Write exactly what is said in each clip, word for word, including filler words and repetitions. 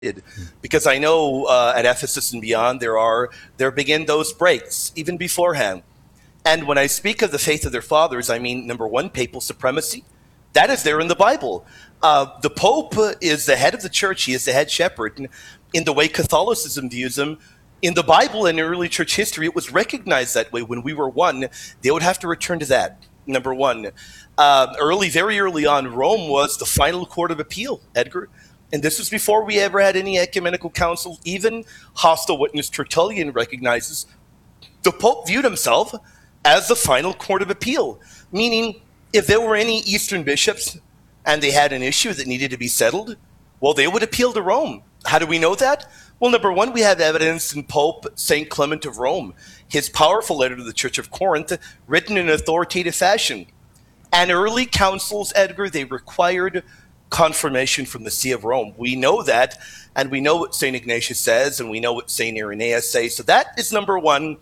because I know uh, at Ephesus and beyond there are there begin those breaks even beforehand. And when I speak of the faith of their fathers, I mean, number one, papal supremacy. That is there in the Bible. Uh, the Pope is the head of the church. He is the head shepherd. And in the way Catholicism views him, in the Bible and in early church history, it was recognized that way. When we were one, they would have to return to that, number one. Uh, early, very early on, Rome was the final court of appeal, Edgar. And this was before we ever had any ecumenical council. Even hostile witness Tertullian recognizes the Pope viewed himself as the final court of appeal, meaning if there were any Eastern bishops and they had an issue that needed to be settled, well, they would appeal to Rome. How do we know that? Well, number one, we have evidence in Pope Saint Clement of Rome, his powerful letter to the Church of Corinth, written in authoritative fashion. And early councils, Edgar, they required confirmation from the See of Rome. We know that, and we know what Saint Ignatius says, and we know what Saint Irenaeus says. So that is number one.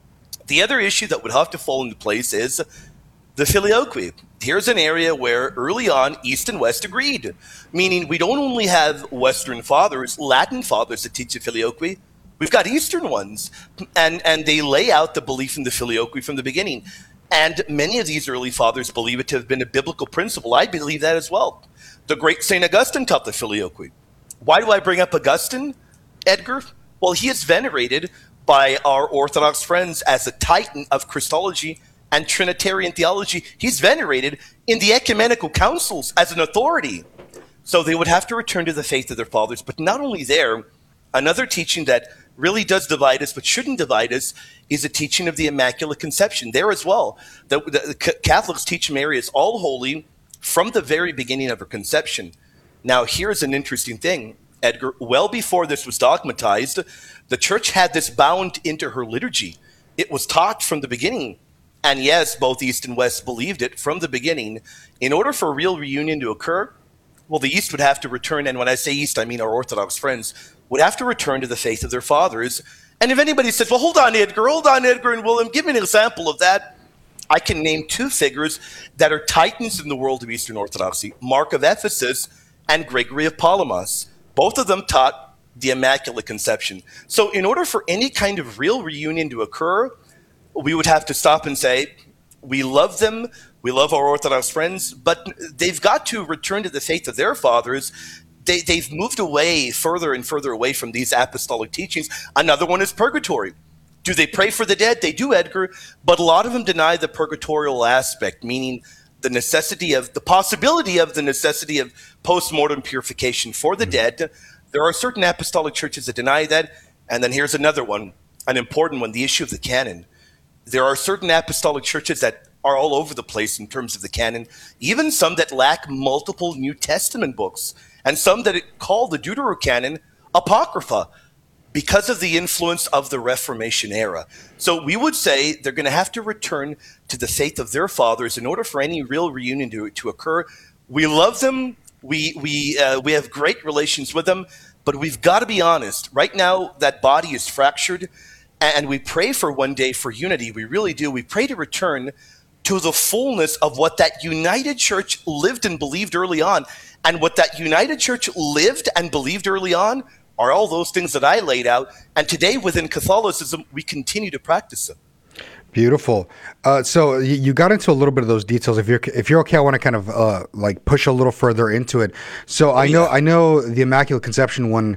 The other issue that would have to fall into place is the filioque. Here's an area where early on East and West agreed, meaning we don't only have Western fathers, Latin fathers that teach the filioque, we've got Eastern ones, and, and they lay out the belief in the filioque from the beginning. And many of these early fathers believe it to have been a biblical principle. I believe that as well. The great Saint Augustine taught the filioque. Why do I bring up Augustine, Edgar? Well, he is venerated by our Orthodox friends as a titan of Christology and Trinitarian theology. He's venerated in the ecumenical councils as an authority. So they would have to return to the faith of their fathers. But not only there, another teaching that really does divide us but shouldn't divide us is a teaching of the Immaculate Conception. There as well, the, the, the Catholics teach Mary is all holy from the very beginning of her conception. Now, here's an interesting thing, Edgar. Well before this was dogmatized, the church had this bound into her liturgy. It was taught from the beginning. And yes, both East and West believed it from the beginning. In order for a real reunion to occur, well, the East would have to return, and when I say East, I mean our Orthodox friends, would have to return to the faith of their fathers. And if anybody says, well, hold on, Edgar, hold on, Edgar and William, give me an example of that, I can name two figures that are titans in the world of Eastern Orthodoxy, Mark of Ephesus and Gregory of Palamas. Both of them taught the Immaculate Conception. So in order for any kind of real reunion to occur, we would have to stop and say, we love them, we love our Orthodox friends, but they've got to return to the faith of their fathers. They, they've moved away further and further away from these apostolic teachings. Another one is purgatory. Do they pray for the dead? They do, Edgar, but a lot of them deny the purgatorial aspect, meaning the necessity of, the possibility of the necessity of post-mortem purification for the dead. There are certain apostolic churches that deny that. And then here's another one, an important one, the issue of the canon. There are certain apostolic churches that are all over the place in terms of the canon, even some that lack multiple New Testament books, and some that call the Deuterocanon Apocrypha because of the influence of the Reformation era. So we would say they're going to have to return to the faith of their fathers in order for any real reunion to, to occur. We love them. We, we, uh, we have great relations with them, but we've got to be honest. Right now, that body is fractured, and we pray for one day for unity. We really do. We pray to return to the fullness of what that united church lived and believed early on. And what that united church lived and believed early on are all those things that I laid out. And today within Catholicism, we continue to practice them. Beautiful. Uh, so you got into a little bit of those details. If you're if you're okay, I want to kind of uh, like push a little further into it. So oh, I know yeah. I know the Immaculate Conception one.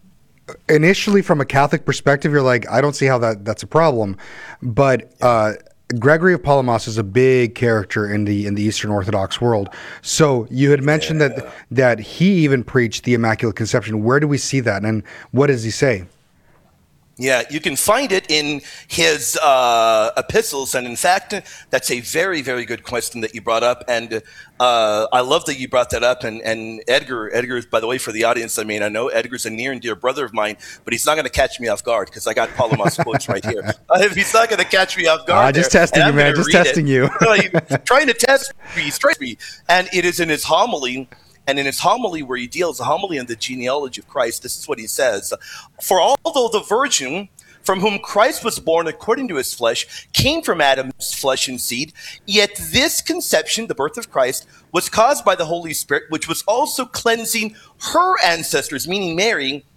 Initially, from a Catholic perspective, you're like, I don't see how that that's a problem. But uh, Gregory of Palamas is a big character in the in the Eastern Orthodox world. So you had mentioned yeah. that that he even preached the Immaculate Conception. Where do we see that, and what does he say? Yeah, you can find it in his uh, epistles, and in fact, that's a very, very good question that you brought up, and uh, I love that you brought that up. And, and Edgar, Edgar, by the way, for the audience, I mean, I know Edgar's a near and dear brother of mine, but he's not going to catch me off guard because I got Palamas quotes right here. Uh, he's not going to catch me off guard. Uh, just there, testing you, man. Just testing it. you. No, he's trying to test me. He's trying me, and it is in his homily. And in his homily where he deals, a homily on the genealogy of Christ, this is what he says. For although the Virgin from whom Christ was born according to his flesh, came from Adam's flesh and seed. Yet this conception, the birth of Christ, was caused by the Holy Spirit, which was also cleansing her ancestors, meaning Mary,